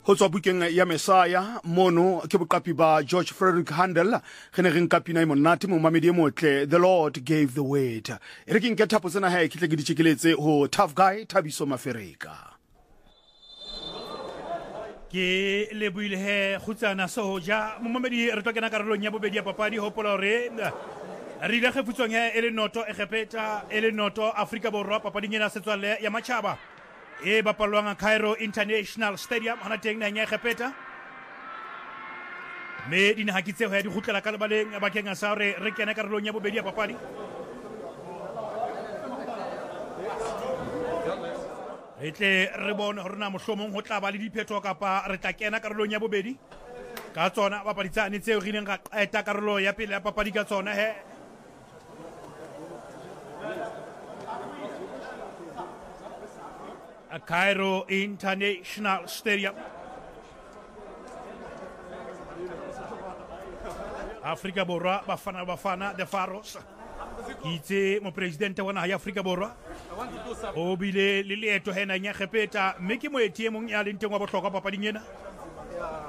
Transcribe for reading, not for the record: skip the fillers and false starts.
Ho tswa bukeng ya Mesaya mono ke boqapi ba George Frederick Handel ge ne re nkapi na monate mo mamedi motle the Lord gave the word e re ke nke thapo tsena ha e ke tle ke ditšekeletse ho Tough Guy Thabiso Mafereka ke le buile he khutsana soja mo mamedi re tokena karolong ya bobedi ya papadi hopola re re ile kgefutsong he ele noto e khepeta ele noto Afrika Borwa papadi nyena setswalle ya Machaba e bapalwang Cairo International Stadium hana teng na nya khepeta me dina hakitse ho ya di khutlela ka lebaleng bakeng sa re kena karolong ya bobedi ya papadi etle re bona hore na mohlomong ho tla ba le diphetho kapa re tla kena karolong ya bobedi ka tsona bapaditsane tseo re ileng ga qeta karolo ya pele ya papadi ka tsona he Cairo International Stadium Afrika Borwa Bafana the Faros itse mo presidente wa naha ya Afrika Borwa o bile le leeto hena nya khepeta mme ke moetie mong ya leng teng wa bohlokwa papading ena